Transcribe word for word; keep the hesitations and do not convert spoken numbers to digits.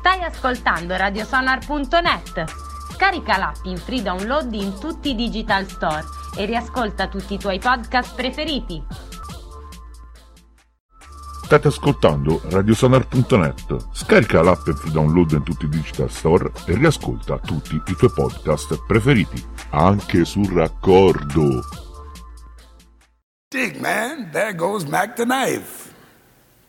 Stai ascoltando radiosonar punto net. Scarica l'app in free download in tutti i digital store e riascolta tutti i tuoi podcast preferiti. State ascoltando radiosonar punto net. Scarica l'app in free download in tutti i digital store e riascolta tutti i tuoi podcast preferiti, anche sul raccordo. Dig, man, there goes Mac the knife.